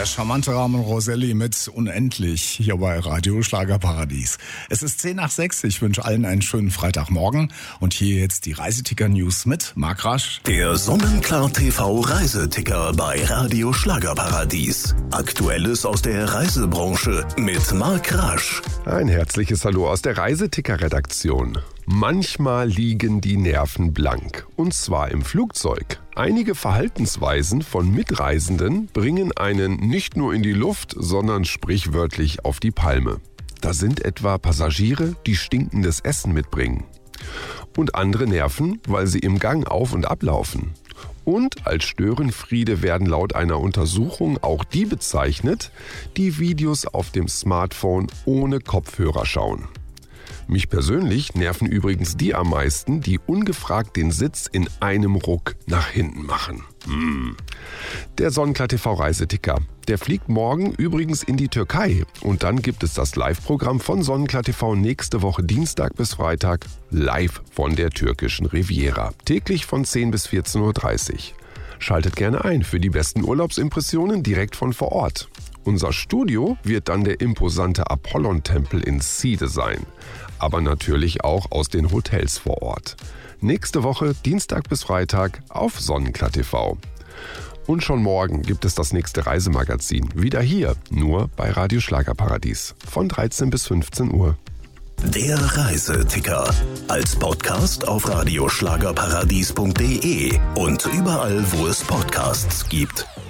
Der charmante Ramon Roselli mit Unendlich hier bei Radio Schlagerparadies. Es ist 5:10. Ich wünsche allen einen schönen Freitagmorgen. Und hier jetzt die Reiseticker-News mit Marc Rasch. Der Sonnenklar TV Reiseticker bei Radio Schlagerparadies. Aktuelles aus der Reisebranche mit Marc Rasch. Ein herzliches Hallo aus der Reiseticker-Redaktion. Manchmal liegen die Nerven blank, und zwar im Flugzeug. Einige Verhaltensweisen von Mitreisenden bringen einen nicht nur in die Luft, sondern sprichwörtlich auf die Palme. Da sind etwa Passagiere, die stinkendes Essen mitbringen. Und andere nerven, weil sie im Gang auf- und ablaufen. Und als Störenfriede werden laut einer Untersuchung auch die bezeichnet, die Videos auf dem Smartphone ohne Kopfhörer schauen. Mich persönlich nerven übrigens die am meisten, die ungefragt den Sitz in einem Ruck nach hinten machen. Der Sonnenklar TV Reiseticker, der fliegt morgen übrigens in die Türkei. Und dann gibt es das Live-Programm von Sonnenklar TV nächste Woche Dienstag bis Freitag live von der türkischen Riviera. Täglich von 10 bis 14:30 Uhr. Schaltet gerne ein für die besten Urlaubsimpressionen direkt von vor Ort. Unser Studio wird dann der imposante Apollon-Tempel in Side sein. Aber natürlich auch aus den Hotels vor Ort. Nächste Woche, Dienstag bis Freitag, auf Sonnenklar TV. Und schon morgen gibt es das nächste Reisemagazin. Wieder hier, nur bei Radio Schlagerparadies. Von 13 bis 15 Uhr. Der Reiseticker. Als Podcast auf radioschlagerparadies.de und überall, wo es Podcasts gibt.